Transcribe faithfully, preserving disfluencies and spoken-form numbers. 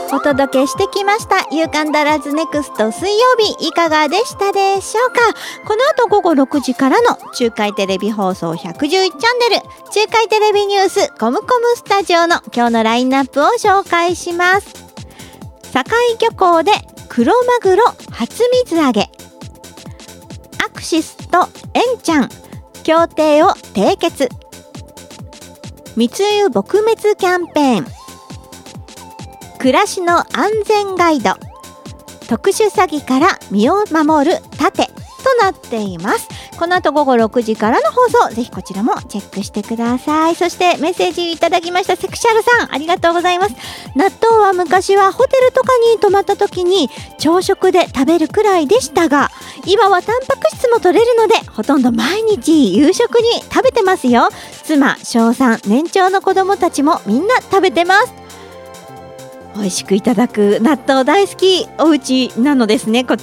お届けしてきました夕刊ダラズネクスト水曜日、いかがでしたでしょうか。この後午後ろくじからの中海テレビ放送ひゃくじゅういちチャンネル中海テレビニュースコムコムスタジオの今日のラインナップを紹介します。境漁港で黒マグロ初水揚げ、アクシスとエンちゃん協定を締結、密輸撲滅キャンペーン、暮らしの安全ガイド、特殊詐欺から身を守る盾となっています。この後午後ろくじからの放送、ぜひこちらもチェックしてください。そしてメッセージいただきましたセクシャルさん、ありがとうございます。納豆は昔はホテルとかに泊まった時に朝食で食べるくらいでしたが、今はタンパク質も取れるのでほとんど毎日夕食に食べてますよ。妻、小さん、年長の子供たちもみんな食べてます。美味しくいただく納豆大好きお家なのですね、こちら